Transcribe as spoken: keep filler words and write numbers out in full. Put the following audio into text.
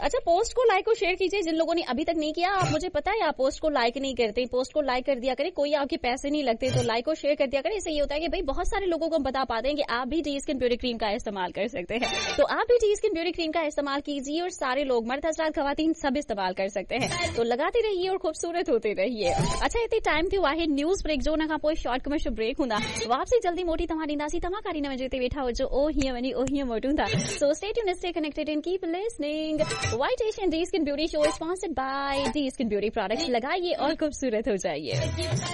अच्छा, पोस्ट को लाइक और शेयर कीजिए जिन लोगों ने अभी तक नहीं किया। आप मुझे पता है आप पोस्ट को लाइक नहीं करते, पोस्ट को लाइक कर दिया करें, कोई आपके पैसे नहीं लगते तो लाइक और शेयर कर दिया करें। इससे ये होता है कि भाई बहुत सारे लोगों को हम बता पाते हैं कि आप भी डी स्किन ब्यूटी क्रीम का इस्तेमाल कर सकते हैं। तो आप भी डी स्किन ब्यूटी क्रीम का इस्तेमाल कीजिए और सारे लोग, मर्द हजरात खवातीन सब इस्तेमाल कर सकते हैं। तो लगाते रहिए और खूबसूरत होते रहिए। अच्छा, इतनी टाइम थी वाहिद न्यूज ब्रेक जो ना पोइ शॉर्ट कमर्शियल ब्रेक हूंदा वापसी जल्दी मोटी तव्हां ॾींदासीं। तव्हां कारी न वञे ते वेठा हुजो, ओ हीअं वञी ओ हीअं मोटूं था। So stay tuned, stay connected and keep listening. White Asian D skin beauty show sponsored by D skin beauty products. लगाइए और खूबसूरत हो जाइए।